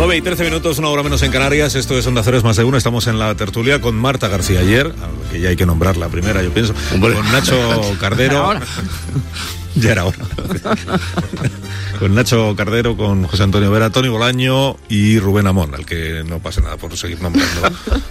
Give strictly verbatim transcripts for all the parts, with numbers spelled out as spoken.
nueve y trece minutos, una hora menos en Canarias. Esto es Onda Cero, es más de uno. Estamos en la tertulia con Marta García Ayer, que ya hay que nombrar la primera, yo pienso. Hombre. Con Nacho Cardero. Ya era hora. Con Nacho Cardero, con José Antonio Vera, Tony Bolaño y Rubén Amón, al que no pase nada por seguir nombrando.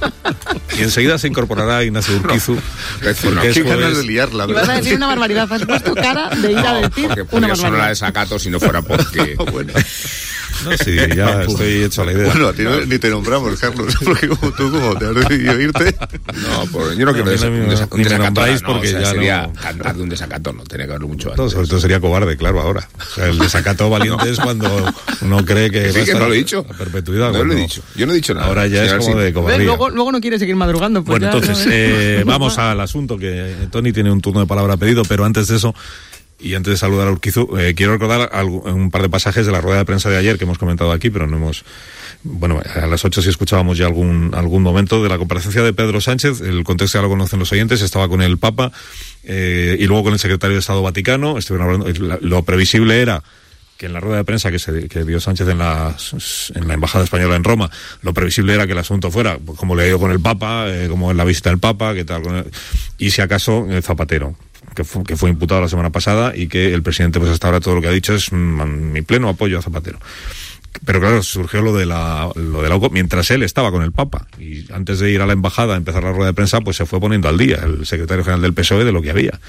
Y enseguida se incorporará Ignacio Urquizu. No, porque es qué ganas de liarla. Y vas a decir una barbaridad, has puesto cara de ir no, a decir porque una barbaridad. Eso no la desacato si no fuera porque... Bueno. No, sí, ya estoy hecho a la idea. Bueno, a ti no, ni te nombramos, Carlos, porque como tú, como te has decidido irte. No, por, yo no quiero des, un, desa, un ni desacato. Me No, porque o sea, ya sería no... cantar de un desacato, no, tenía que haberlo mucho antes. Todo, sobre todo sería cobarde, claro, ahora. O sea, el desacato valiente es cuando uno cree que, que, sí, va a que no lo he dicho. A perpetuidad. No cuando... lo he dicho, yo no he dicho nada. Ahora ya es como de cobardía. Luego, luego no quiere seguir madrugando. Pues bueno, ya, entonces, ¿no? eh, vamos al asunto, que Tony tiene un turno de palabra pedido, pero antes de eso... Y antes de saludar a Urquizu, eh, quiero recordar algo, un par de pasajes de la rueda de prensa de ayer que hemos comentado aquí, pero no hemos... Bueno, a las ocho sí escuchábamos ya algún algún momento de la comparecencia de Pedro Sánchez. El contexto ya lo conocen los oyentes. Estaba con el Papa eh, y luego con el secretario de Estado Vaticano. Estuvieron hablando, lo previsible era que en la rueda de prensa que se que dio Sánchez en la, en la Embajada Española en Roma, lo previsible era que el asunto fuera, pues, como le ha ido con el Papa, eh, como en la visita del Papa, que tal, con el, y si acaso el Zapatero. Que fue, que fue imputado la semana pasada y que el presidente pues hasta ahora todo lo que ha dicho es mm, mi pleno apoyo a Zapatero. Pero claro, surgió lo de la lo de la mientras él estaba con el Papa y antes de ir a la embajada a empezar la rueda de prensa pues se fue poniendo al día el secretario general del P S O E de lo que había.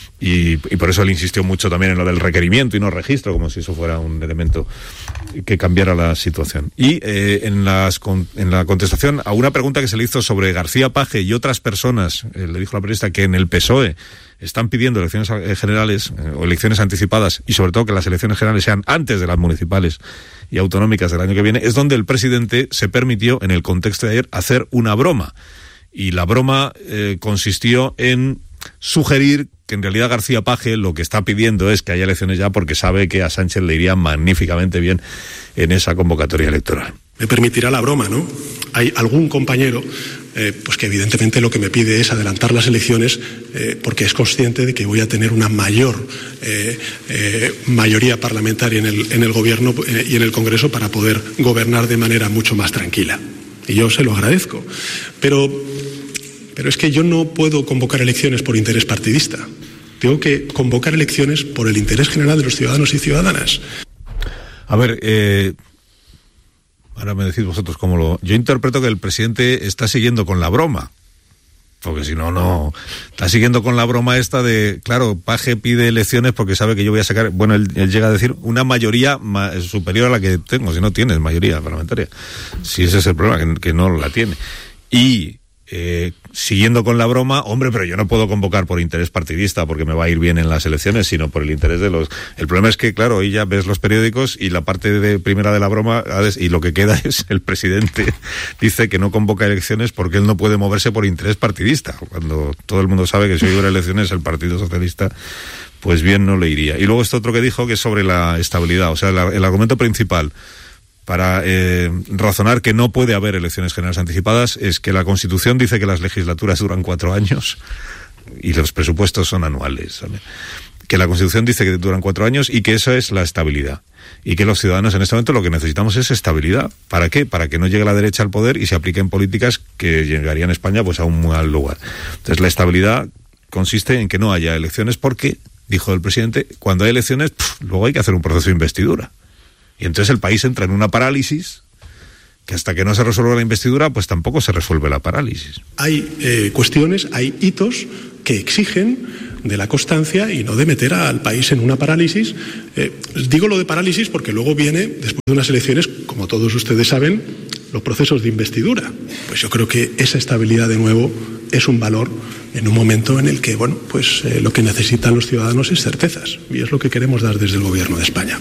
Y, y por eso él insistió mucho también en lo del requerimiento y no registro, como si eso fuera un elemento que cambiara la situación. Y eh, en, las, con, en la contestación a una pregunta que se le hizo sobre García Paje y otras personas, eh, le dijo la periodista que en el P S O E están pidiendo elecciones generales eh, o elecciones anticipadas y sobre todo que las elecciones generales sean antes de las municipales y autonómicas del año que viene, es donde el presidente se permitió, en el contexto de ayer, hacer una broma. Y la broma eh, consistió en sugerir que en realidad García Paje lo que está pidiendo es que haya elecciones ya porque sabe que a Sánchez le iría magníficamente bien en esa convocatoria electoral. Me permitirá la broma, ¿no? Hay algún compañero eh, pues que evidentemente lo que me pide es adelantar las elecciones eh, porque es consciente de que voy a tener una mayor eh, eh, mayoría parlamentaria en el, en el gobierno eh, y en el Congreso para poder gobernar de manera mucho más tranquila. Y yo se lo agradezco. Pero... Pero es que yo no puedo convocar elecciones por interés partidista. Tengo que convocar elecciones por el interés general de los ciudadanos y ciudadanas. A ver, eh, ahora me decís vosotros cómo lo... Yo interpreto que el presidente está siguiendo con la broma. Porque si no, no... Está siguiendo con la broma esta de... Claro, Paje pide elecciones porque sabe que yo voy a sacar... Bueno, él, él llega a decir una mayoría ma- superior a la que tengo. Si no tienes mayoría parlamentaria. Si ese es el problema, que, que no la tiene. Y... Eh, siguiendo con la broma, hombre, pero yo no puedo convocar por interés partidista porque me va a ir bien en las elecciones, sino por el interés de los... El problema es que, claro, hoy ya ves los periódicos y la parte de primera de la broma, y lo que queda es el presidente dice que no convoca elecciones porque él no puede moverse por interés partidista, cuando todo el mundo sabe que si hubiera elecciones el Partido Socialista pues bien no le iría. Y luego esto otro que dijo, que es sobre la estabilidad, o sea, el, el argumento principal para eh, razonar que no puede haber elecciones generales anticipadas es que la Constitución dice que las legislaturas duran cuatro años y los presupuestos son anuales, ¿sabes? Que la Constitución dice que duran cuatro años y que eso es la estabilidad y que los ciudadanos en este momento lo que necesitamos es estabilidad. ¿Para qué? Para que no llegue la derecha al poder y se apliquen políticas que llegarían a España pues a un mal lugar. Entonces la estabilidad consiste en que no haya elecciones porque, dijo el presidente, cuando hay elecciones pff, luego hay que hacer un proceso de investidura. Y entonces el país entra en una parálisis que hasta que no se resuelva la investidura, pues tampoco se resuelve la parálisis. Hay eh, cuestiones, hay hitos que exigen de la constancia y no de meter al país en una parálisis. Eh, digo lo de parálisis porque luego viene, después de unas elecciones, como todos ustedes saben, los procesos de investidura. Pues yo creo que esa estabilidad de nuevo es un valor en un momento en el que, bueno, pues eh, lo que necesitan los ciudadanos es certezas y es lo que queremos dar desde el Gobierno de España.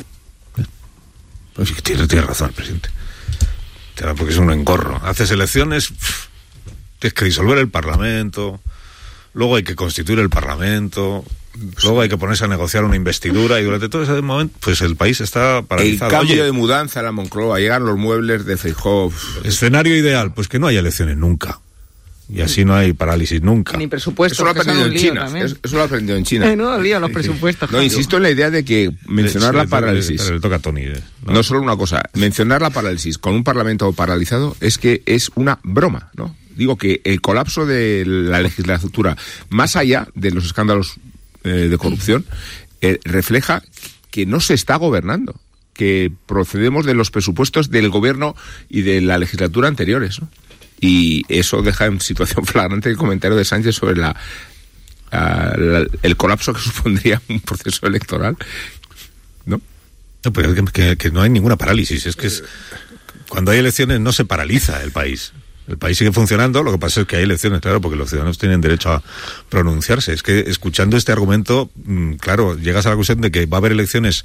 Pues tiene, tiene razón el presidente. Porque es un engorro. Haces elecciones, pff, tienes que disolver el Parlamento, luego hay que constituir el Parlamento, luego hay que ponerse a negociar una investidura y durante todo ese momento, pues el país está paralizado. El cambio Oye, de mudanza a la Moncloa, llegan los muebles de Feijóo. Escenario ideal, pues que no haya elecciones nunca. Y así no hay parálisis nunca. Ni presupuestos. Eso lo ha aprendido en China. Eso, eso lo ha aprendido en China. No, lío, los presupuestos. No, insisto en la idea de que mencionar Sí, la le- parálisis. Le, le toca a Tony. eh, ¿no? no solo una cosa, mencionar la parálisis con un parlamento paralizado es que es una broma, ¿no? Digo que el colapso de la legislatura, más allá de los escándalos eh, de corrupción, eh, refleja que no se está gobernando, que procedemos de los presupuestos del gobierno y de la legislatura anteriores, ¿no? Y eso deja en situación flagrante el comentario de Sánchez sobre la, a, la el colapso que supondría un proceso electoral, ¿no? No, pero es que, que, que no hay ninguna parálisis. Es que es, cuando hay elecciones no se paraliza el país. El país sigue funcionando, lo que pasa es que hay elecciones, claro, porque los ciudadanos tienen derecho a pronunciarse. Es que escuchando este argumento, mmm, claro, llegas a la conclusión de que va a haber elecciones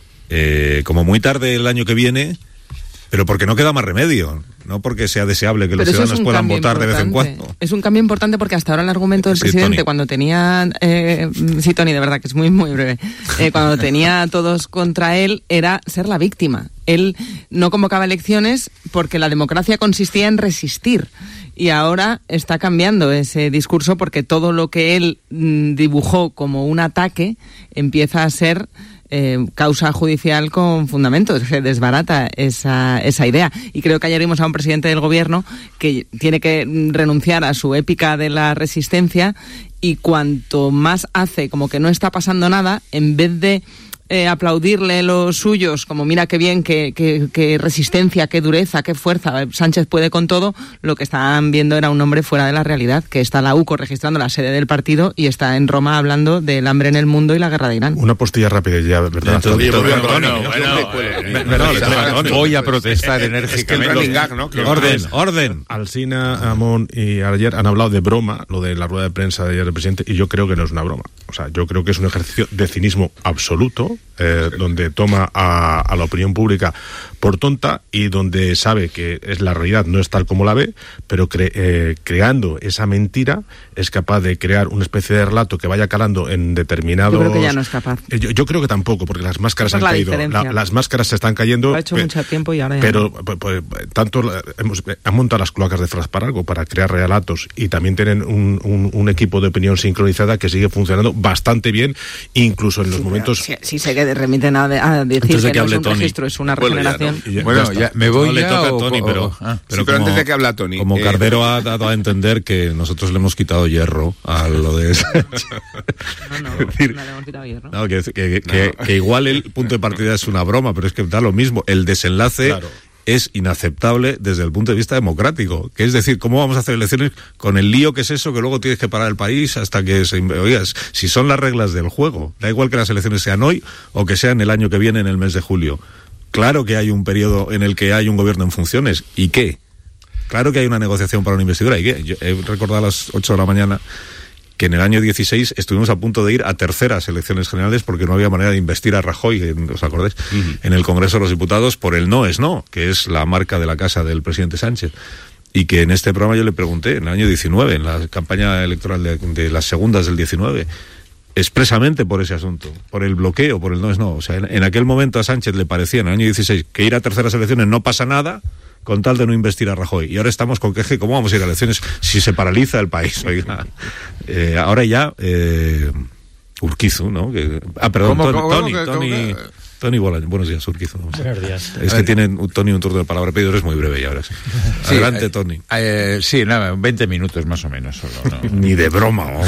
eh, como muy tarde el año que viene, pero porque no queda más remedio, no porque sea deseable que los Pero ciudadanos es puedan votar importante. de vez en cuando. Es un cambio importante porque hasta ahora el argumento del Sí, presidente, Tony. cuando tenía... Eh, sí, Tony, de verdad, que es muy, muy breve. Eh, cuando tenía a todos contra él, era ser la víctima. Él no convocaba elecciones porque la democracia consistía en resistir. Y ahora está cambiando ese discurso porque todo lo que él mm, dibujó como un ataque empieza a ser... Eh, causa judicial con fundamentos, se desbarata esa, esa idea. Y creo que ayer vimos a un presidente del gobierno que tiene que renunciar a su épica de la resistencia y cuanto más hace como que no está pasando nada, en vez de eh, aplaudirle los suyos, como mira qué bien, qué, qué, qué resistencia, qué dureza, qué fuerza, Sánchez puede con todo, lo que estaban viendo era un hombre fuera de la realidad, que está la U C O registrando la sede del partido y está en Roma hablando del hambre en el mundo y la guerra de Irán. Una postilla rápida ya, ¿verdad? Entonces, Oye, entonces, bueno, Antonio, bueno, Perdón, le toca a Tony. Voy a protestar Es que el enérgicamente. running gag, ¿no? Que- Orden, orden. Alsina, Amón y ayer han hablado de broma, lo de la rueda de prensa de ayer del presidente, y yo creo que no es una broma. O sea, yo creo que es un ejercicio de cinismo absoluto, eh, donde toma a, a la opinión pública por tonta y donde sabe que es la realidad, no es tal como la ve, pero cre, eh, creando esa mentira es capaz de crear una especie de relato que vaya calando en determinados... Yo creo que ya no es capaz. Eh, Yo, yo creo que tampoco, porque las máscaras Esa es han la caído. diferencia. La, las máscaras se están cayendo. Lo ha hecho pe- mucho tiempo y ahora ya Pero no. pues, pues, tanto la- hemos han montado las cloacas de Fras para algo, para crear relatos, y también tienen un, un, un equipo de opinión sincronizada que sigue funcionando bastante bien, incluso en los Sí, momentos... Si, si se que remiten a, a decir Antes de que, que no es hable un Tony. registro, es una Bueno, ya, regeneración. Y ya- Bueno, ya está. ya me voy No le ya toca a o- Tony, o- pero, ah. Sí, pero antes de que habla Tony, como eh, Cardero ha dado a entender que nosotros le hemos quitado hierro a lo de Sánchez. No, no, Es decir, no le hemos tirado hierro. No, que, que, que, que igual el punto de partida es una broma, pero es que da lo mismo. El desenlace Claro. es inaceptable desde el punto de vista democrático. Que es decir, ¿cómo vamos a hacer elecciones con el lío que es eso, que luego tienes que parar el país hasta que se... Oigas, si son las reglas del juego, da igual que las elecciones sean hoy o que sean el año que viene en el mes de julio. Claro que hay un periodo en el que hay un gobierno en funciones. ¿Y qué? Claro que hay una negociación para una investidura. ¿Y qué? Yo he recordado a las ocho de la mañana que en el año dieciséis estuvimos a punto de ir a terceras elecciones generales porque no había manera de investir a Rajoy, ¿os acordáis? Uh-huh. En el Congreso de los Diputados por el no es no, que es la marca de la casa del presidente Sánchez. Y que en este programa yo le pregunté, en el año diecinueve, en la campaña electoral de, de las segundas del diecinueve, expresamente por ese asunto, por el bloqueo, por el no es no. O sea, en, en aquel momento a Sánchez le parecía, en el año dieciséis, que ir a terceras elecciones no pasa nada con tal de no investir a Rajoy. Y ahora estamos con que, ¿cómo vamos a ir a elecciones si se paraliza el país? Oiga, eh, ahora ya, eh, Urquizu, ¿no? Que, ah, perdón, ¿Cómo, ¿Cómo, Tony, cómo, Tony, cómo, Tony, Tony Bolaño. Buenos días, Urquizu. Buenos días. Es que tienen Tony un turno de palabra, pero es muy breve y ahora sí. Sí, Adelante, eh, Tony. Eh, sí, nada, veinte minutos más o menos solo. ¿no? Ni de broma, vamos.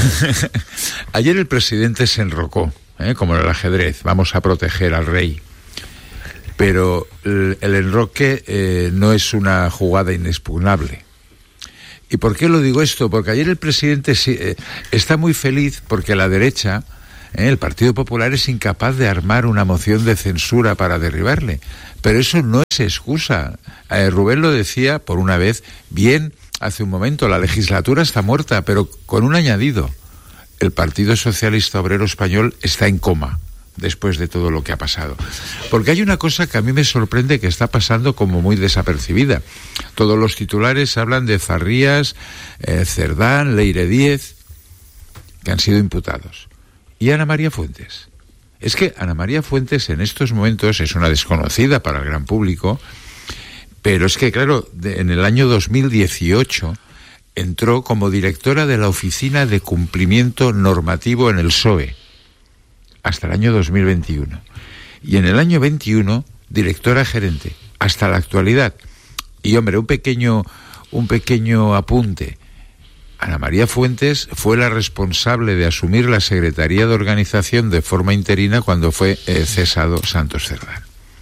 Ayer el presidente se enrocó, ¿eh? Como en el ajedrez, vamos a proteger al rey. Pero el, el enroque eh, no es una jugada inexpugnable. ¿Y por qué lo digo esto? Porque ayer el presidente sí, eh, está muy feliz porque la derecha, eh, el Partido Popular, es incapaz de armar una moción de censura para derribarle. Pero eso no es excusa. Eh, Rubén lo decía por una vez bien hace un momento, la legislatura está muerta, pero con un añadido. El Partido Socialista Obrero Español está en coma después de todo lo que ha pasado. Porque hay una cosa que a mí me sorprende que está pasando como muy desapercibida. Todos los titulares hablan de Zarrías, eh, Cerdán, Leire Díez, que han sido imputados. ¿Y Ana María Fuentes? Es que Ana María Fuentes en estos momentos es una desconocida para el gran público, pero es que, claro, de, en el año dos mil dieciocho entró como directora de la Oficina de Cumplimiento Normativo en el P S O E hasta el año dos mil veintiuno. Y en el año veintiuno, directora gerente, hasta la actualidad. Y hombre, un pequeño, un pequeño apunte. Ana María Fuentes fue la responsable de asumir la Secretaría de Organización de forma interina cuando fue eh, cesado Santos Cerdán.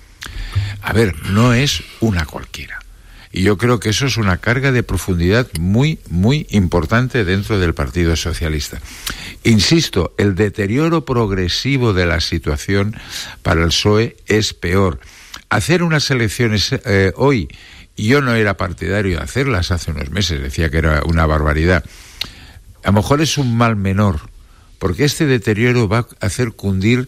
A ver, no es una cualquiera. Y yo creo que eso es una carga de profundidad muy, muy importante dentro del Partido Socialista. Insisto, el deterioro progresivo de la situación para el P S O E es peor. Hacer unas elecciones eh, hoy, yo no era partidario de hacerlas hace unos meses, decía que era una barbaridad. A lo mejor es un mal menor, porque este deterioro va a hacer cundir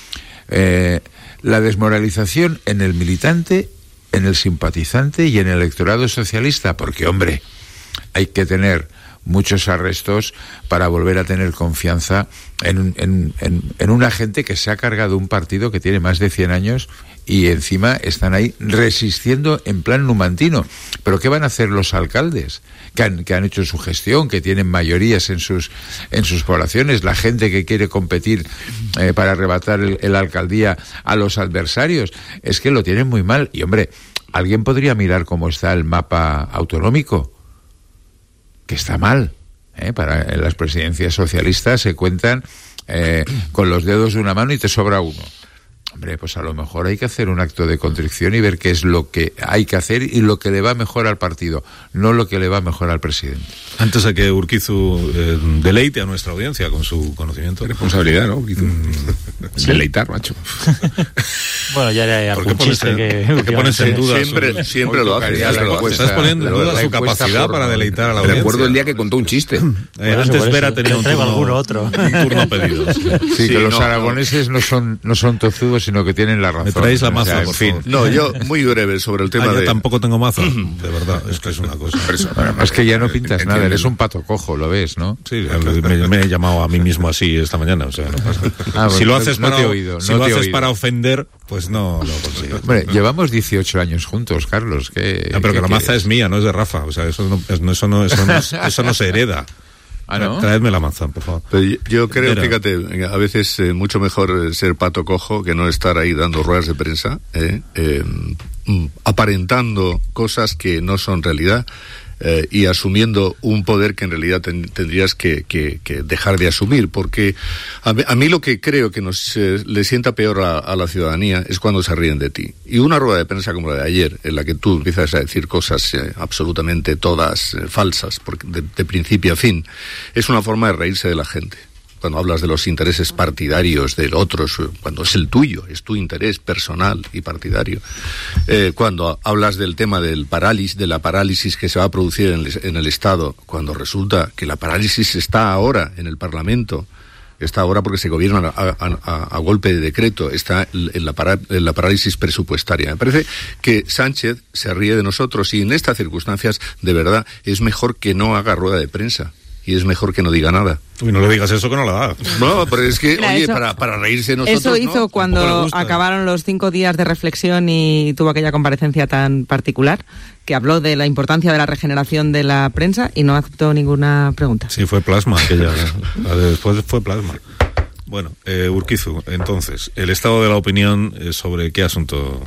eh, la desmoralización en el militante, en el simpatizante y en el electorado socialista, porque, hombre, hay que tener muchos arrestos para volver a tener confianza en, en, en, en una gente que se ha cargado un partido que tiene más de cien años y encima están ahí resistiendo en plan numantino. ¿Pero qué van a hacer los alcaldes que han, que han hecho su gestión, que tienen mayorías en sus, en sus poblaciones? La gente que quiere competir eh, para arrebatar el, el alcaldía a los adversarios, es que lo tienen muy mal. Y, hombre, alguien podría mirar cómo está el mapa autonómico, que está mal. ¿eh? Para en las presidencias socialistas se cuentan eh, con los dedos de una mano y te sobra uno. Hombre, pues a lo mejor hay que hacer un acto de contrición y ver qué es lo que hay que hacer y lo que le va mejor al partido, no lo que le va mejor al presidente. Antes de que Urquizu eh, deleite a nuestra audiencia con su conocimiento. Responsabilidad, ¿no, Urquizu? Mm. Sí. Deleitar, macho. Bueno, ya haré algún chiste que... ¿Por qué pones en duda? Siempre, su, siempre lo haces. Siempre lo haces. Estás poniendo en duda su capacidad para deleitar a la audiencia. Recuerdo el día que contó un chiste. Eh, antes Vera tenía un turno, alguno otro. un turno pedido. Sí, Sí, que los no, aragoneses no son, no son tozudos, sino que tienen la razón. Me traéis la maza, O sea, en por fin. favor. No, yo muy breve sobre el tema Ah, yo de... tampoco tengo maza, de verdad, es que es una cosa. Bueno, es que ya no pintas Entiéndelo. nada, eres un pato cojo, lo ves, ¿no? Sí, me, me he llamado a mí mismo así esta mañana, o sea, no pasa. Ah, bueno, si lo no- haces no para, te he oído, si no lo te he haces oído. para ofender, pues no lo consigues. Hombre, llevamos dieciocho años juntos, Carlos. ¿qué, No, pero qué que la maza quieres? es mía, no es de Rafa, o sea, eso no, es- no- eso no, eso no, es- eso no se hereda. Ah, ¿no? Traedme la maza, por favor. Pero yo- yo creo, Vera. fíjate, a veces eh, mucho mejor eh, ser pato cojo que no estar ahí dando ruedas de prensa, eh, eh, mm, aparentando cosas que no son realidad eh, y asumiendo un poder que en realidad ten- tendrías que, que, que dejar de asumir, porque a mí, a mí lo que creo que nos eh, le sienta peor a, a la ciudadanía es cuando se ríen de ti. Y una rueda de prensa como la de ayer, en la que tú empiezas a decir cosas eh, absolutamente todas eh, falsas, porque de, de principio a fin, es una forma de reírse de la gente. Cuando hablas de los intereses partidarios del otro, cuando es el tuyo, es tu interés personal y partidario. Eh, cuando hablas del tema del parálisis, de la parálisis que se va a producir en el, en el Estado, cuando resulta que la parálisis está ahora en el Parlamento, está ahora porque se gobierna a, a, a, a golpe de decreto, está en la, para, en la parálisis presupuestaria. Me parece que Sánchez se ríe de nosotros y en estas circunstancias, de verdad, es mejor que no haga rueda de prensa. Y es mejor que no diga nada. Uy, no le digas eso que no la da. No, pero es que, Mira, oye, eso- para, para reírse de nosotros, Eso hizo ¿no? cuando Tampoco le gusta. acabaron los cinco días de reflexión y tuvo aquella comparecencia tan particular, que habló de la importancia de la regeneración de la prensa y no aceptó ninguna pregunta. Sí, fue plasma aquella. La de después fue plasma. Bueno, eh, Urquizu, entonces, el estado de la opinión eh, sobre qué asunto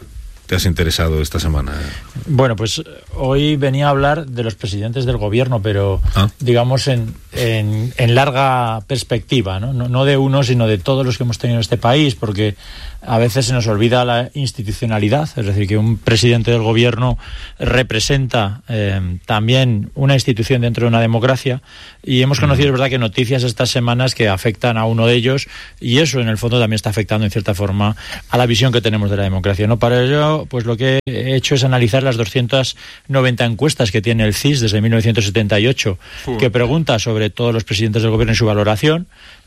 te has interesado esta semana. Bueno, pues hoy venía a hablar de los presidentes del gobierno, pero Ah. digamos en, en, en larga perspectiva, ¿no? No, no de uno, sino de todos los que hemos tenido en este país, porque a veces se nos olvida la institucionalidad, es decir, que un presidente del gobierno representa eh, también una institución dentro de una democracia, y hemos conocido, es verdad, que noticias estas semanas que afectan a uno de ellos, y eso en el fondo también está afectando en cierta forma a la visión que tenemos de la democracia, ¿no? Para ello, pues lo que he hecho es analizar las doscientas noventa encuestas que tiene el C I S desde mil novecientos setenta y ocho, que pregunta sobre todos los presidentes del gobierno y su valoración.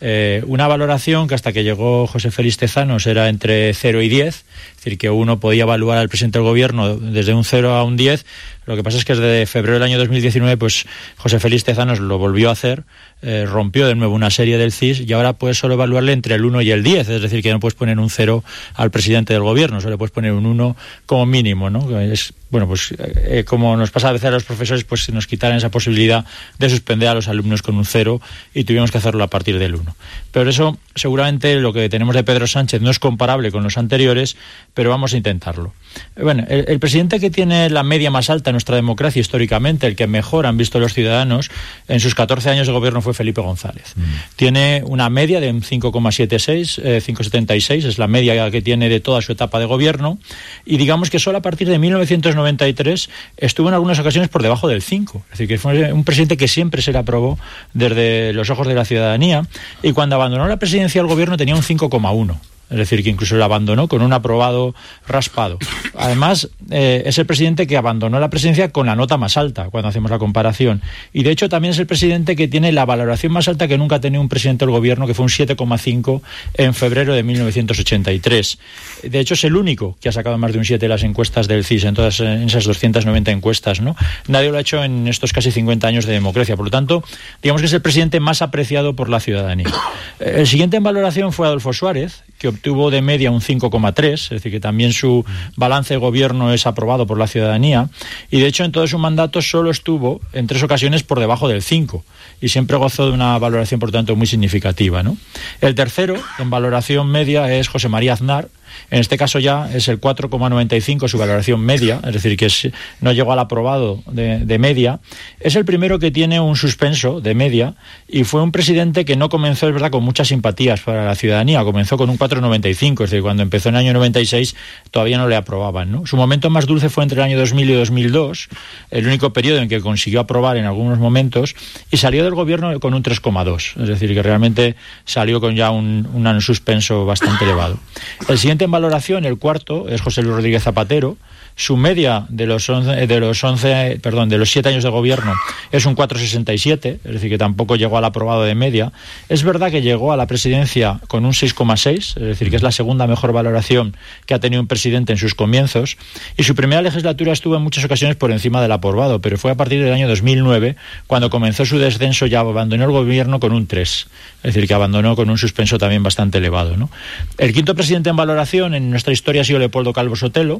Eh, una valoración que hasta que llegó José Félix Tezanos era entre cero y diez, es decir, que uno podía evaluar al presidente del gobierno desde un cero a un diez. Lo que pasa es que desde febrero del año dos mil diecinueve, pues José Félix Tezanos lo volvió a hacer, eh, rompió de nuevo una serie del C I S y ahora puedes solo evaluarle entre el uno y el diez, es decir, que no puedes poner un cero al presidente del gobierno, solo puedes poner un uno como mínimo, ¿no? Es, bueno, pues eh, como nos pasa a veces a los profesores, pues nos quitaran esa posibilidad de suspender a los alumnos con un cero y tuvimos que hacerlo a partir del uno. Pero eso, seguramente, lo que tenemos de Pedro Sánchez no es comparable con los anteriores, pero vamos a intentarlo. Bueno, el, el presidente que tiene la media más alta en nuestra democracia históricamente, el que mejor han visto los ciudadanos, en sus catorce años de gobierno fue Felipe González. Mm. Tiene una media de un cinco coma setenta y seis, eh, cinco coma setenta y seis, es la media que tiene de toda su etapa de gobierno, y digamos que solo a partir de mil novecientos noventa y tres estuvo en algunas ocasiones por debajo del cinco, es decir, que fue un presidente que siempre se le aprobó desde los ojos de la ciudadanía, y cuando abandonó la presidencia del gobierno tenía un cinco coma uno. Es decir, que incluso lo abandonó con un aprobado raspado. Además, eh, es el presidente que abandonó la presidencia con la nota más alta, cuando hacemos la comparación. Y, de hecho, también es el presidente que tiene la valoración más alta que nunca ha tenido un presidente del gobierno, que fue un siete coma cinco en febrero de mil novecientos ochenta y tres. De hecho, es el único que ha sacado más de un siete en las encuestas del C I S, en todas en esas doscientas noventa encuestas, ¿no? Nadie lo ha hecho en estos casi cincuenta años de democracia. Por lo tanto, digamos que es el presidente más apreciado por la ciudadanía. El siguiente en valoración fue Adolfo Suárez, que obtuvo de media un cinco coma tres, es decir, que también su balance de gobierno es aprobado por la ciudadanía, y de hecho en todo su mandato solo estuvo en tres ocasiones por debajo del cinco, y siempre gozó de una valoración, por tanto, muy significativa, ¿no? El tercero en valoración media es José María Aznar. En este caso ya es el cuatro coma noventa y cinco su valoración media, es decir, que es, no llegó al aprobado de, de media. Es el primero que tiene un suspenso de media, y fue un presidente que no comenzó, es verdad, con muchas simpatías para la ciudadanía. Comenzó con un cuatro coma noventa y cinco, es decir, cuando empezó en el año noventa y seis todavía no le aprobaban, ¿no? Su momento más dulce fue entre el año dos mil y dos mil dos, el único periodo en que consiguió aprobar en algunos momentos, y salió del gobierno con un tres coma dos, es decir, que realmente salió con ya un, un suspenso bastante elevado. El siguiente en valoración, el cuarto, es José Luis Rodríguez Zapatero. Su media de los once, de los once, perdón, de los siete años de gobierno es un cuatro coma sesenta y siete, es decir, que tampoco llegó al aprobado de media. Es verdad que llegó a la presidencia con un seis coma seis, es decir, que es la segunda mejor valoración que ha tenido un presidente en sus comienzos, y su primera legislatura estuvo en muchas ocasiones por encima del aprobado, pero fue a partir del año dos mil nueve cuando comenzó su descenso, ya abandonó el gobierno con un tres, es decir, que abandonó con un suspenso también bastante elevado, ¿no? El quinto presidente en valoración en nuestra historia ha sido Leopoldo Calvo Sotelo.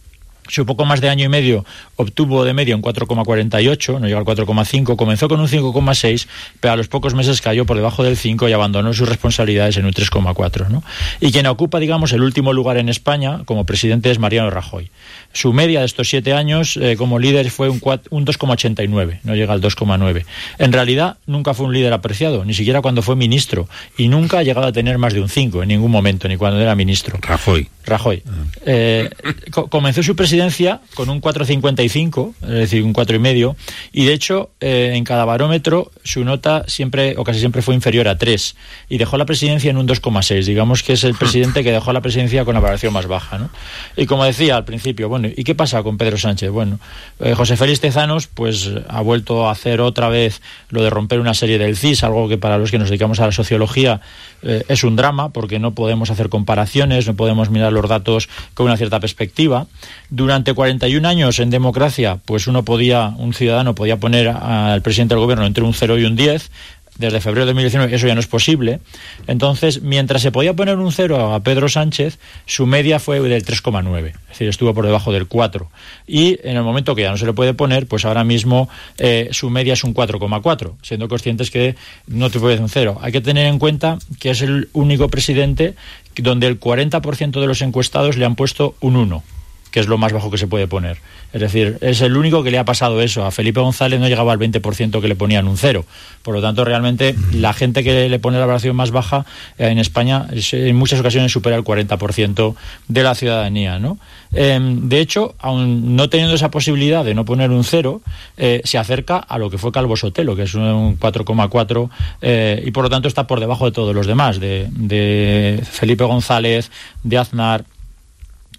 Su poco más de año y medio obtuvo de media un cuatro coma cuarenta y ocho, no llegó al cuatro coma cinco, comenzó con un cinco coma seis, pero a los pocos meses cayó por debajo del cinco y abandonó sus responsabilidades en un tres coma cuatro, ¿no? Y quien ocupa, digamos, el último lugar en España como presidente es Mariano Rajoy. Su media de estos siete años eh, como líder fue un, un dos coma ochenta y nueve, no llega al dos coma nueve. En realidad nunca fue un líder apreciado, ni siquiera cuando fue ministro, y nunca ha llegado a tener más de un cinco en ningún momento, ni cuando era ministro. Rajoy. Rajoy. Eh, co- comenzó su presidencia con un cuatro coma cincuenta y cinco, es decir, un cuatro coma cinco, y de hecho eh, en cada barómetro su nota siempre o casi siempre fue inferior a tres, y dejó la presidencia en un dos coma seis. Digamos que es el presidente que dejó la presidencia con la valoración más baja, ¿no? Y como decía al principio, bueno, ¿y qué pasa con Pedro Sánchez? Bueno, eh, José Félix Tezanos pues ha vuelto a hacer otra vez lo de romper una serie del C I S, algo que para los que nos dedicamos a la sociología eh, es un drama, porque no podemos hacer comparaciones, no podemos mirar los datos con una cierta perspectiva. Durante cuarenta y un años en democracia, pues uno podía, un ciudadano podía poner al presidente del gobierno entre un cero y un diez. Desde febrero de dos mil diecinueve eso ya no es posible. Entonces, mientras se podía poner un cero a Pedro Sánchez, su media fue del tres coma nueve, es decir, estuvo por debajo del cuatro. Y en el momento que ya no se le puede poner, pues ahora mismo eh, su media es un cuatro coma cuatro, siendo conscientes que no te puede un cero. Hay que tener en cuenta que es el único presidente donde el cuarenta por ciento de los encuestados le han puesto un uno, que es lo más bajo que se puede poner. Es decir, es el único que le ha pasado eso. A Felipe González no llegaba al veinte por ciento que le ponían un cero. Por lo tanto, realmente, la gente que le pone la valoración más baja eh, en España es, en muchas ocasiones supera el cuarenta por ciento de la ciudadanía, ¿no? Eh, de hecho, aun no teniendo esa posibilidad de no poner un cero, eh, se acerca a lo que fue Calvo Sotelo, que es un cuatro coma cuatro, eh, y por lo tanto está por debajo de todos los demás, de, de Felipe González, de Aznar,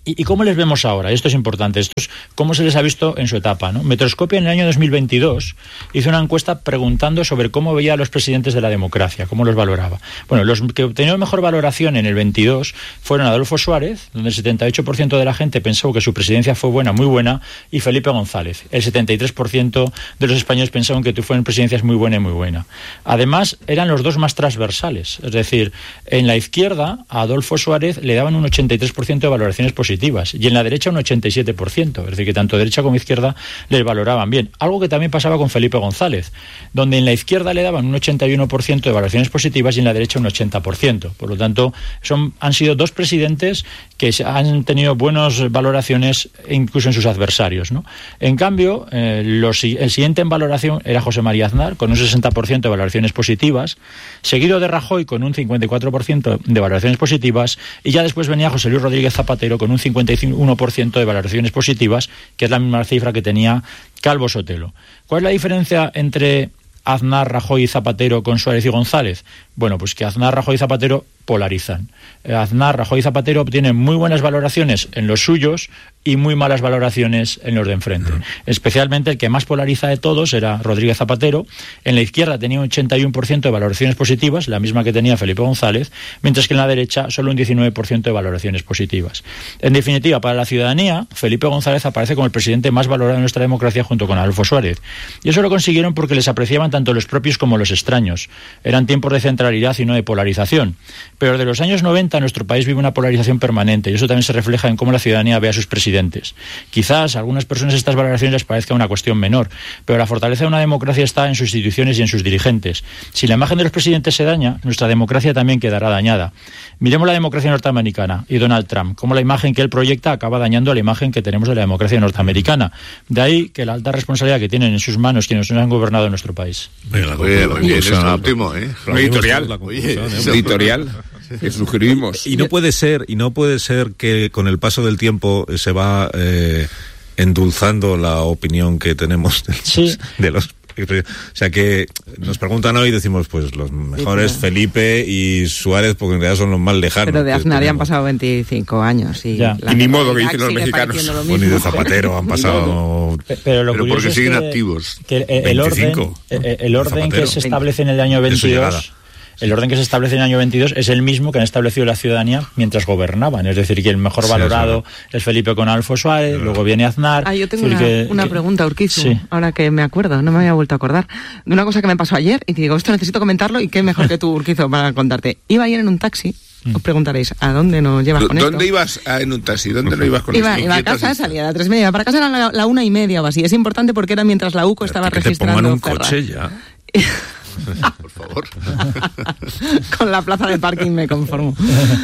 ¿Y, ¿Y cómo les vemos ahora? Esto es importante. Esto es cómo se les ha visto en su etapa, ¿no? Metroscopia en el año dos mil veintidós hizo una encuesta preguntando sobre cómo veía a los presidentes de la democracia, cómo los valoraba. Bueno, los que obtenieron mejor valoración en el veintidós fueron Adolfo Suárez, donde el setenta y ocho por ciento de la gente pensó que su presidencia fue buena, muy buena, y Felipe González. El setenta y tres por ciento de los españoles pensaban que fueron presidencias muy buena y muy buena. Además, eran los dos más transversales. Es decir, en la izquierda, a Adolfo Suárez le daban un ochenta y tres por ciento de valoraciones positivas y en la derecha un ochenta y siete por ciento. Es decir, que tanto derecha como izquierda les valoraban bien. Algo que también pasaba con Felipe González, donde en la izquierda le daban un ochenta y uno por ciento de valoraciones positivas y en la derecha un ochenta por ciento. Por lo tanto, son, han sido dos presidentes que han tenido buenas valoraciones incluso en sus adversarios, ¿no? En cambio, eh, los, el siguiente en valoración era José María Aznar, con un sesenta por ciento de valoraciones positivas, seguido de Rajoy con un cincuenta y cuatro por ciento de valoraciones positivas, y ya después venía José Luis Rodríguez Zapatero con un cincuenta y uno por ciento de valoraciones positivas, que es la misma cifra que tenía Calvo Sotelo. ¿Cuál es la diferencia entre Aznar, Rajoy y Zapatero con Suárez y González? Bueno, pues que Aznar, Rajoy y Zapatero polarizan. Aznar, Rajoy y Zapatero obtienen muy buenas valoraciones en los suyos y muy malas valoraciones en los de enfrente. Uh-huh. Especialmente el que más polariza de todos era Rodríguez Zapatero. En la izquierda tenía un ochenta y uno por ciento de valoraciones positivas, la misma que tenía Felipe González, mientras que en la derecha solo un diecinueve por ciento de valoraciones positivas. En definitiva, para la ciudadanía, Felipe González aparece como el presidente más valorado de nuestra democracia junto con Adolfo Suárez. Y eso lo consiguieron porque les apreciaban tanto los propios como los extraños. Eran tiempos de centralidad y no de polarización. Pero desde los años noventa nuestro país vive una polarización permanente y eso también se refleja en cómo la ciudadanía ve a sus presidentes. Quizás a algunas personas estas valoraciones les parezca una cuestión menor, pero la fortaleza de una democracia está en sus instituciones y en sus dirigentes. Si la imagen de los presidentes se daña, nuestra democracia también quedará dañada. Miremos la democracia norteamericana y Donald Trump, cómo la imagen que él proyecta acaba dañando la imagen que tenemos de la democracia norteamericana. De ahí que la alta responsabilidad que tienen en sus manos quienes nos han gobernado en nuestro país. Oye, oye, oye, es un último, ¿eh? Editorial. Editorial. Que suscribimos. Y no puede ser, y no puede ser que con el paso del tiempo se va eh, endulzando la opinión que tenemos de los, sí. de los o sea que nos preguntan hoy y decimos pues los mejores sí, Felipe y Suárez porque en realidad son los más lejanos. Pero de Aznar ya han pasado veinticinco años y, y ni modo que dicen los mexicanos. Bueno, y de Zapatero han pasado pero, lo pero porque es siguen que, activos. Que el, el orden, el, el orden que se establece en el año veintidós El orden que se establece en el año veintidós es el mismo que han establecido la ciudadanía mientras gobernaban. Es decir, que el mejor valorado sí, es Felipe con Adolfo Suárez, luego viene Aznar. Ah, yo tengo una, que, una que, pregunta, Urquizu, sí. ahora que me acuerdo, no me había vuelto a acordar, de una cosa que me pasó ayer y te digo, esto necesito comentarlo y qué mejor que tú, Urquizu, para contarte. Iba ayer en un taxi, os preguntaréis, ¿a dónde nos llevas con ¿Dónde esto? ¿Dónde ibas a, en un taxi? ¿Dónde no ibas con iba, esto? Iba a casa, salía a las tres y media, para casa era la, la una y media o así. Es importante porque era mientras la U C O estaba que registrando. Te pongan un Ferraz. coche ya. Por favor. Con la plaza de parking me conformo.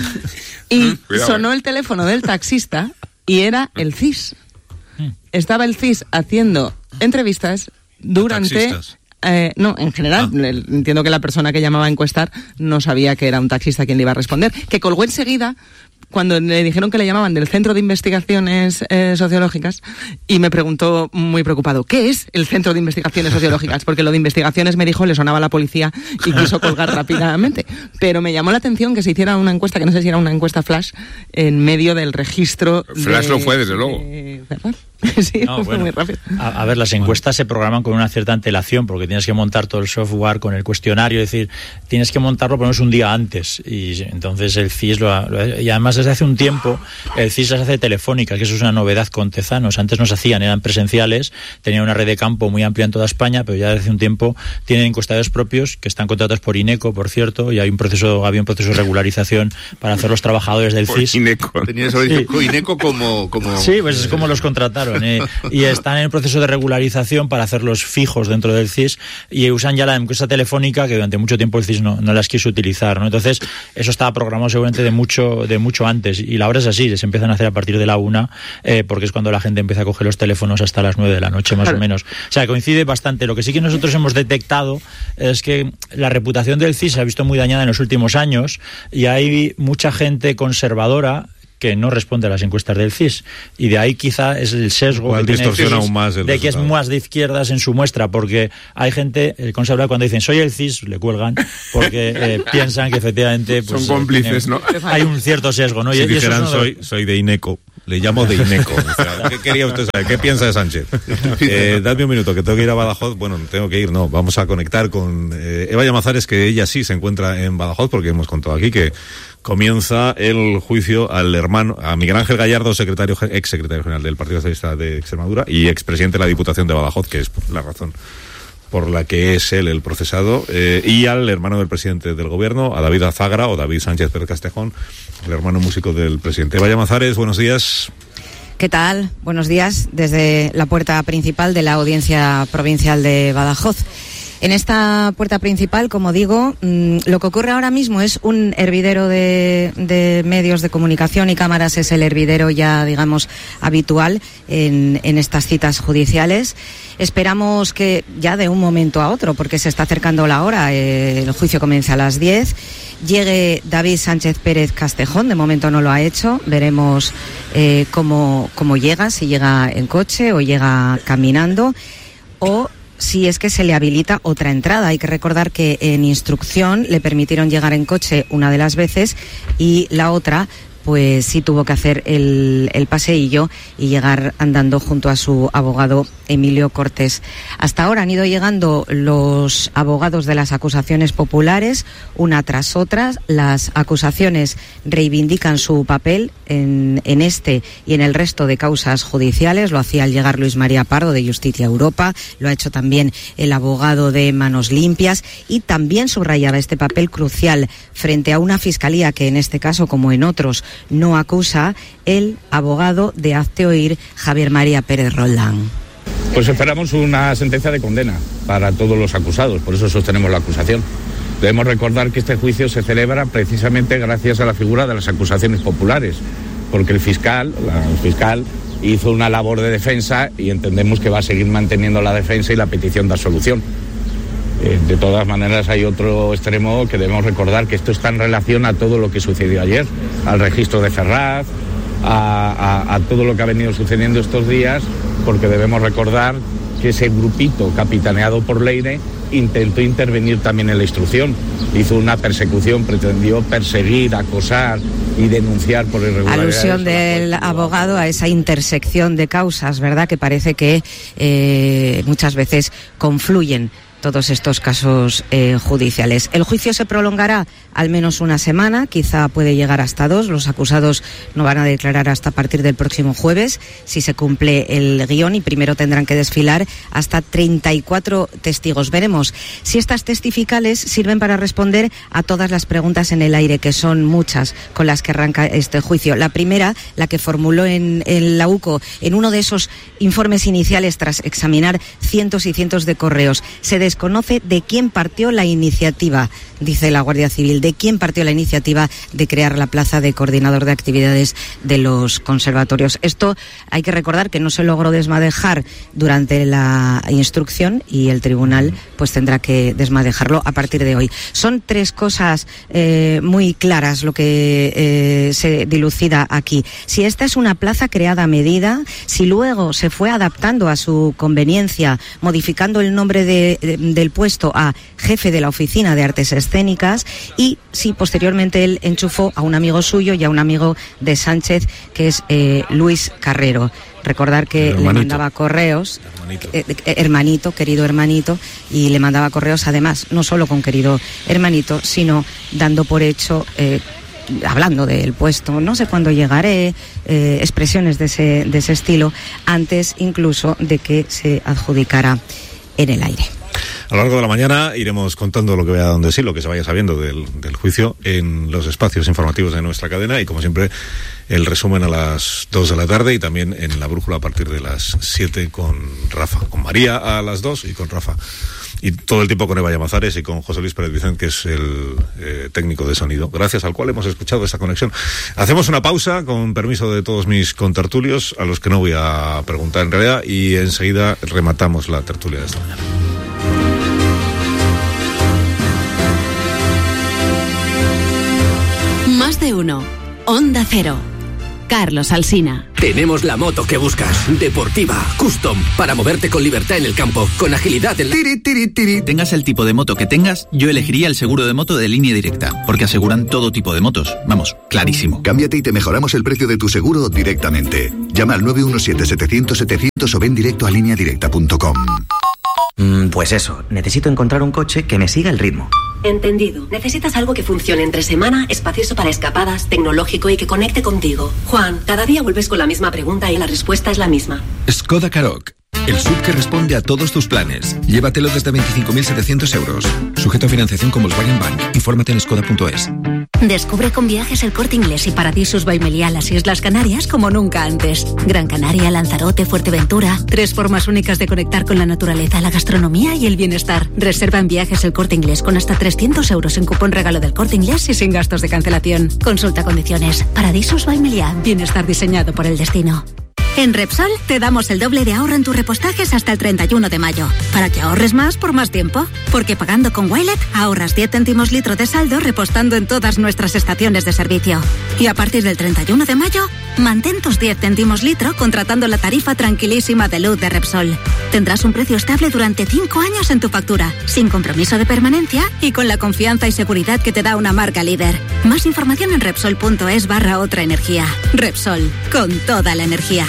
Y Cuidado, sonó eh. el teléfono del taxista y era el C I S. Estaba el C I S haciendo entrevistas durante... Eh, no, en general, ah. entiendo que la persona que llamaba a encuestar no sabía que era un taxista quien le iba a responder, que colgó enseguida cuando le dijeron que le llamaban del Centro de Investigaciones eh, Sociológicas y me preguntó muy preocupado, ¿qué es el Centro de Investigaciones Sociológicas? Porque lo de investigaciones me dijo, le sonaba a la policía y quiso colgar rápidamente. Pero me llamó la atención que se hiciera una encuesta, que no sé si era una encuesta flash, en medio del registro. Flash de, lo fue, desde luego. De, ¿verdad? Sí, no, fue bueno, muy rápido. A, a ver, las encuestas se programan con una cierta antelación porque tienes que montar todo el software con el cuestionario, es decir, tienes que montarlo por lo menos un día antes y entonces el C I S lo, lo y además desde hace un tiempo el C I S las hace telefónicas, que eso es una novedad con Tezanos. Antes no se hacían, eran presenciales, tenían una red de campo muy amplia en toda España, pero ya desde hace un tiempo tienen encuestadores propios que están contratados por INECO, por cierto, y hay un proceso, había un proceso de regularización para hacer los trabajadores del C I S. INECO. Tenías sí. INECO como, como... Sí, pues es como los contrataron, eh, y están en el proceso de regularización para hacerlos fijos dentro del C I S y usan ya la encuesta telefónica que durante mucho tiempo el C I S no, no las quiso utilizar, ¿no? Entonces, eso estaba programado seguramente de mucho, de mucho antes y la hora es así, se empiezan a hacer a partir de la una eh, porque es cuando la gente empieza a coger los teléfonos hasta las nueve de la noche más claro. o menos. O sea, coincide bastante. Lo que sí que nosotros hemos detectado es que la reputación del C I S se ha visto muy dañada en los últimos años y hay mucha gente conservadora que no responde a las encuestas del C I S y de ahí quizá es el sesgo que tiene el C I S aún más el de que es más de izquierdas en su muestra porque hay gente el conservador cuando dicen soy el C I S le cuelgan porque eh, piensan que efectivamente pues, son cómplices, eh, ¿no? Hay un cierto sesgo, ¿no? Si y, dijeran y eso soy, soy de INECO Le llamo de Ineco. O sea, ¿qué quería usted saber? ¿Qué piensa de Sánchez? Eh, dadme un minuto, que tengo que ir a Badajoz. Bueno, tengo que ir, no. Vamos a conectar con eh, Eva Llamazares, que ella sí se encuentra en Badajoz, porque hemos contado aquí que comienza el juicio al hermano, a Miguel Ángel Gallardo, secretario, ex secretario general del Partido Socialista de Extremadura y expresidente de la Diputación de Badajoz, que es la razón por la que es él el procesado, eh, y al hermano del presidente del gobierno, a David Azagra o David Sánchez Pérez Castejón, el hermano músico del presidente. Eva Llamazares, buenos días. ¿Qué tal? Buenos días desde la puerta principal de la Audiencia Provincial de Badajoz. En esta puerta principal, como digo, mmm, lo que ocurre ahora mismo es un hervidero de, de medios de comunicación y cámaras, es el hervidero ya, digamos, habitual en, en estas citas judiciales. Esperamos que ya de un momento a otro, porque se está acercando la hora, eh, el juicio comienza a las diez, llegue David Sánchez Pérez Castejón. De momento no lo ha hecho, veremos eh, cómo, cómo llega, si llega en coche o llega caminando, o si es que se le habilita otra entrada. Hay que recordar que en instrucción le permitieron llegar en coche una de las veces y la otra pues sí tuvo que hacer el, el paseillo y llegar andando junto a su abogado Emilio Cortés. Hasta ahora han ido llegando los abogados de las acusaciones populares, una tras otra. Las acusaciones reivindican su papel en, en este y en el resto de causas judiciales. Lo hacía al llegar Luis María Pardo de Justicia Europa, lo ha hecho también el abogado de Manos Limpias y también subrayaba este papel crucial frente a una fiscalía que en este caso, como en otros, no acusa, el abogado de Hazte Oír, Javier María Pérez Roldán. Pues esperamos una sentencia de condena para todos los acusados, por eso sostenemos la acusación. Debemos recordar que este juicio se celebra precisamente gracias a la figura de las acusaciones populares, porque el fiscal, la, el fiscal hizo una labor de defensa y entendemos que va a seguir manteniendo la defensa y la petición de absolución. Eh, de todas maneras hay otro extremo que debemos recordar, que esto está en relación a todo lo que sucedió ayer, al registro de Ferraz, a, a, a todo lo que ha venido sucediendo estos días, porque debemos recordar que ese grupito capitaneado por Leire intentó intervenir también en la instrucción, hizo una persecución, pretendió perseguir, acosar y denunciar por irregularidades. Alusión del abogado a esa intersección de causas, ¿verdad?, que parece que eh, muchas veces confluyen todos estos casos eh, judiciales. El juicio se prolongará al menos una semana, quizá puede llegar hasta dos. Los acusados no van a declarar hasta a partir del próximo jueves, si se cumple el guión, y primero tendrán que desfilar hasta treinta y cuatro testigos. Veremos si estas testificales sirven para responder a todas las preguntas en el aire, que son muchas, con las que arranca este juicio. La primera, la que formuló en, en la U C O, en uno de esos informes iniciales tras examinar cientos y cientos de correos. Se desconoce de quién partió la iniciativa, dice la Guardia Civil, de quién partió la iniciativa de crear la plaza de coordinador de actividades de los conservatorios. Esto hay que recordar que no se logró desmadejar durante la instrucción y el tribunal pues tendrá que desmadejarlo a partir de hoy. Son tres cosas eh, muy claras lo que eh, se dilucida aquí. Si esta es una plaza creada a medida, si luego se fue adaptando a su conveniencia, modificando el nombre de, de, del puesto a jefe de la Oficina de Artes Escénicas, y si posteriormente él enchufó a un amigo suyo y a un amigo de Sánchez, que es eh, Luis Carrero. Recordar que le mandaba correos, hermanito. Eh, eh, hermanito, querido hermanito, y le mandaba correos además, no solo con querido hermanito, sino dando por hecho, eh, hablando del puesto, no sé cuándo llegaré, eh, expresiones de ese, de ese estilo, antes incluso de que se adjudicara en el aire. A lo largo de la mañana iremos contando lo que vaya donde sí, lo que se vaya sabiendo del, del juicio en los espacios informativos de nuestra cadena, y como siempre el resumen a las dos de la tarde y también en la brújula a partir de las siete con Rafa, con María a las dos y con Rafa. Y todo el tiempo con Eva Llamazares y con José Luis Pérez Vicente, que es el eh, técnico de sonido, gracias al cual hemos escuchado esta conexión. Hacemos una pausa, con permiso de todos mis contertulios, a los que no voy a preguntar en realidad, y enseguida rematamos la tertulia de esta mañana. Más de uno. Onda Cero. Carlos Alsina. Tenemos la moto que buscas, deportiva, custom, para moverte con libertad en el campo, con agilidad en la... Tiri, tiri, tiri. Tengas el tipo de moto que tengas, yo elegiría el seguro de moto de Línea Directa, porque aseguran todo tipo de motos. Vamos, clarísimo. Cámbiate y te mejoramos el precio de tu seguro directamente. Llama al nueve uno siete, setecientos, setecientos o ven directo a línea directa punto com. Mm, pues eso, necesito encontrar un coche que me siga el ritmo. Entendido. Necesitas algo que funcione entre semana, espacioso para escapadas, tecnológico y que conecte contigo. Juan, cada día vuelves con la misma pregunta y la respuesta es la misma. Skoda Karoq. El S U V que responde a todos tus planes. Llévatelo desde veinticinco mil setecientos euros. Sujeto a financiación con Volkswagen Bank. Infórmate en skoda punto es. Descubre con Viajes El Corte Inglés y Paradisus by Meliá las Islas Canarias como nunca antes. Gran Canaria, Lanzarote, Fuerteventura. Tres formas únicas de conectar con la naturaleza, la gastronomía y el bienestar. Reserva en Viajes El Corte Inglés con hasta trescientos euros en cupón regalo del Corte Inglés y sin gastos de cancelación. Consulta condiciones. Paradisus by Meliá. Bienestar diseñado por el destino. En Repsol te damos el doble de ahorro en tus repostajes hasta el treinta y uno de mayo, para que ahorres más por más tiempo. Porque pagando con Wilet ahorras diez céntimos litro de saldo repostando en todas nuestras estaciones de servicio. Y a partir del treinta y uno de mayo, mantén tus diez céntimos litro contratando la tarifa tranquilísima de luz de Repsol. Tendrás un precio estable durante cinco años en tu factura, sin compromiso de permanencia y con la confianza y seguridad que te da una marca líder. Más información en Repsol punto es barra otra energía. Repsol, con toda la energía.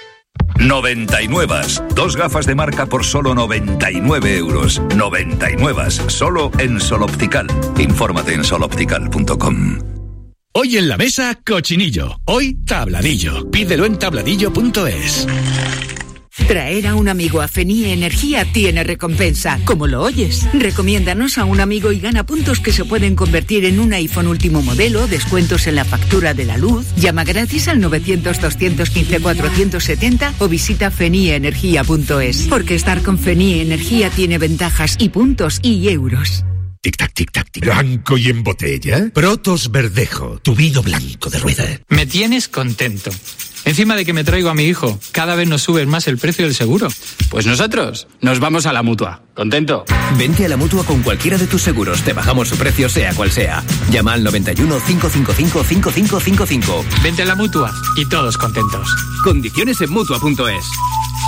noventa y nueve. Dos gafas de marca por solo noventa y nueve euros. noventa y nueve. Solo en Sol Optical. Infórmate en sol optical punto com. Hoy en la mesa, cochinillo. Hoy, tabladillo. Pídelo en tabladillo punto es. Traer a un amigo a Fenie Energía tiene recompensa, como lo oyes. Recomiéndanos a un amigo y gana puntos que se pueden convertir en un iPhone último modelo, descuentos en la factura de la luz. Llama gratis al novecientos, doscientos quince, cuatrocientos setenta o visita fenie energía punto es. Porque estar con Fenie Energía tiene ventajas y puntos y euros. Tic-tac, tic-tac, tic. ¿Blanco y en botella? Protos Verdejo, tu vino blanco de rueda. Me tienes contento. Encima de que me traigo a mi hijo, cada vez nos subes más el precio del seguro. Pues nosotros nos vamos a la Mutua. ¿Contento? Vente a la Mutua con cualquiera de tus seguros. Te bajamos su precio sea cual sea. Llama al noventa y uno, cinco cinco cinco, cinco cinco cinco cinco. Vente a la Mutua y todos contentos. Condiciones en Mutua punto es.